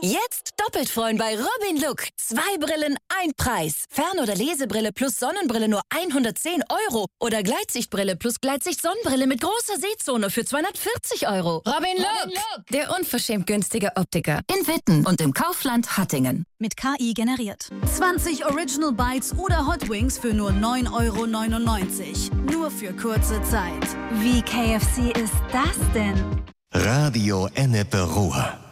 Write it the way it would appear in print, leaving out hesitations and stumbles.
Jetzt doppelt freuen bei Robin Look. 2 Brillen, ein Preis. Fern- oder Lesebrille plus Sonnenbrille nur 110 €. Oder Gleitsichtbrille plus Gleitsicht-Sonnenbrille mit großer Sehzone für 240 €. Robin Look, der unverschämt günstige Optiker. In Witten und im Kaufland Hattingen. Mit KI generiert. 20 Original Bites oder Hot Wings für nur 9,99 €. Nur für kurze Zeit. Wie KFC ist das denn? Radio Ennepe Ruhr.